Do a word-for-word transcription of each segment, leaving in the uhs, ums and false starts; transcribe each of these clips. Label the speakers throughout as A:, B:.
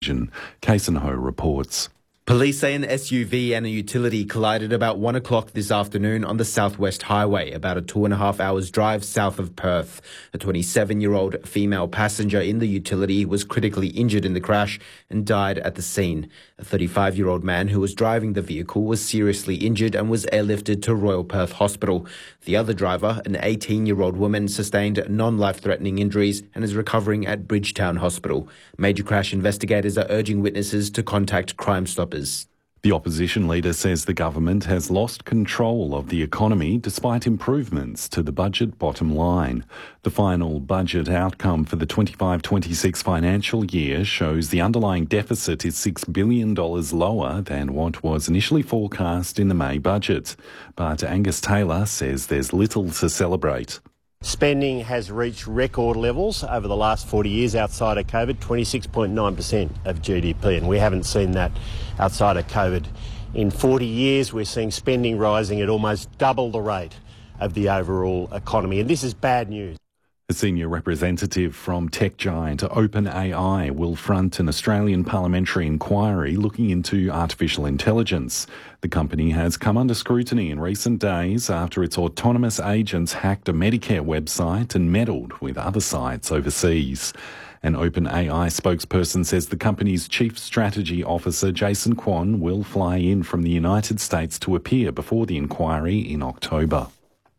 A: oxygen. Kaysen Ho reports.
B: Police say an S U V and a utility collided about one o'clock this afternoon on the Southwest Highway, about a two and a half hours drive south of Perth. A twenty-seven-year-old female passenger in the utility was critically injured in the crash and died at the scene. A thirty-five-year-old man who was driving the vehicle was seriously injured and was airlifted to Royal Perth Hospital. The other driver, an eighteen-year-old woman, sustained non-life-threatening injuries and is recovering at Bridgetown Hospital. Major crash investigators are urging witnesses to contact Crime Stoppers.
A: The opposition leader says the government has lost control of the economy despite improvements to the budget bottom line. The final budget outcome for the twenty-five twenty-six financial year shows the underlying deficit is six billion dollars lower than what was initially forecast in the May budget. But Angus Taylor says there's little to celebrate.
C: Spending has reached record levels over the last forty years outside of COVID, twenty-six point nine percent of G D P, and we haven't seen that outside of COVID. In forty years, we're seeing spending rising at almost double the rate of the overall economy, and this is bad news.
A: A senior representative from tech giant OpenAI will front an Australian parliamentary inquiry looking into artificial intelligence. The company has come under scrutiny in recent days after its autonomous agents hacked a Medicare website and meddled with other sites overseas. An OpenAI spokesperson says the company's chief strategy officer, Jason Kwon, will fly in from the United States to appear before the inquiry in October.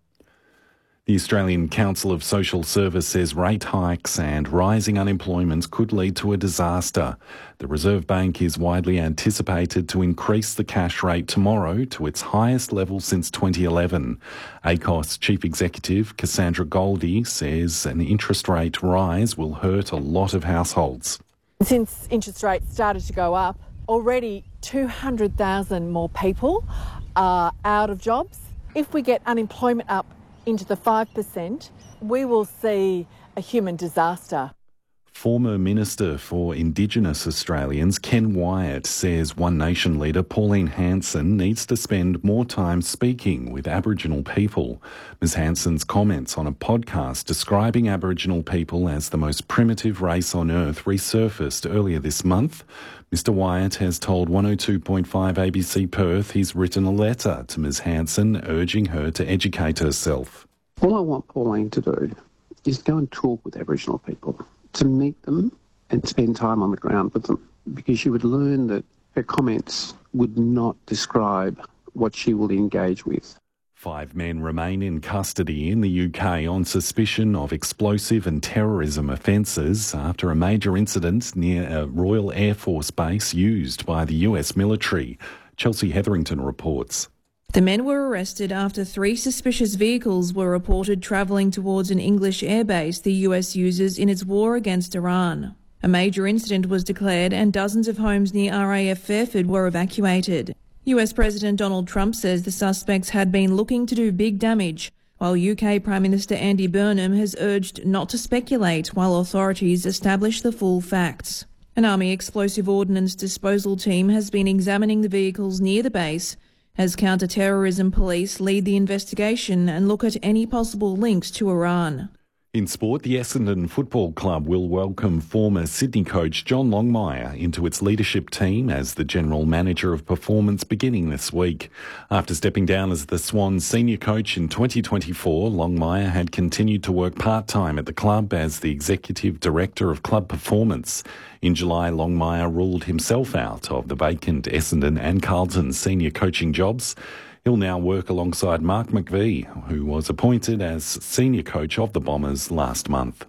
A: The Australian Council of Social Service says rate hikes and rising unemployment could lead to a disaster. The Reserve Bank is widely anticipated to increase the cash rate tomorrow to its highest level since twenty eleven. A C O S Chief Executive Cassandra Goldie says an interest rate rise will hurt a lot of households.
D: Since interest rates started to go up, already two hundred thousand more people are out of jobs. If we get unemployment up into the five percent, we will see a human disaster.
A: Former Minister for Indigenous Australians Ken Wyatt says One Nation leader Pauline Hanson needs to spend more time speaking with Aboriginal people. Miz Hanson's comments on a podcast describing Aboriginal people as the most primitive race on earth resurfaced earlier this month. Mister Wyatt has told one oh two point five A B C Perth he's written a letter to Miz Hanson urging her to educate herself.
E: All I want Pauline to do is go and talk with Aboriginal people, to meet them and spend time on the ground with them, because you would learn that her comments would not describe what she will engage with.
A: Five men remain in custody in the U K on suspicion of explosive and terrorism offences after a major incident near a Royal Air Force base used by the U S military. Chelsea Hetherington reports.
F: The men were arrested after three suspicious vehicles were reported travelling towards an English airbase the U S uses in its war against Iran. A major incident was declared and dozens of homes near R A F Fairford were evacuated. U S President Donald Trump says the suspects had been looking to do big damage, while U K Prime Minister Andy Burnham has urged not to speculate while authorities establish the full facts. An Army explosive ordnance disposal team has been examining the vehicles near the base as counter-terrorism police lead the investigation and look at any possible links to Iran.
A: In sport, the Essendon Football Club will welcome former Sydney coach John Longmire into its leadership team as the General Manager of Performance beginning this week. After stepping down as the Swans senior coach in twenty twenty-four, Longmire had continued to work part-time at the club as the Executive Director of Club Performance. In July, Longmire ruled himself out of the vacant Essendon and Carlton senior coaching jobs. He'll now work alongside Mark McVie, who was appointed as senior coach of the Bombers last month.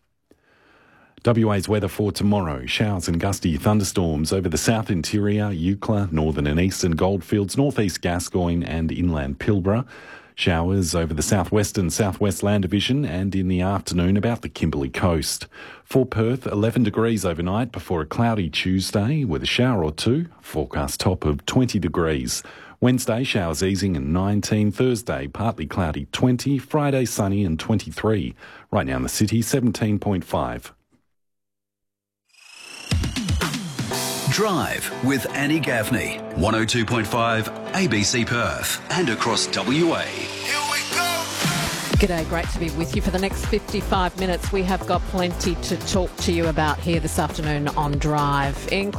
A: W A's weather for tomorrow. Showers and gusty thunderstorms over the south interior, Eucla, northern and eastern Goldfields, northeast Gascoyne and inland Pilbara. Showers over the southwest and southwest Land Division and in the afternoon about the Kimberley coast. For Perth, eleven degrees overnight before a cloudy Tuesday with a shower or two. Forecast top of twenty degrees. Wednesday, showers easing and nineteen. Thursday, partly cloudy, twenty. Friday, sunny and twenty-three. Right now in the city, seventeen point five.
G: Drive with Annie Gaffney. one oh two point five A B C Perth and across W A.
H: Here we go.
I: G'day, great to be with you for the next fifty-five minutes. We have got plenty to talk to you about here this afternoon on Drive. In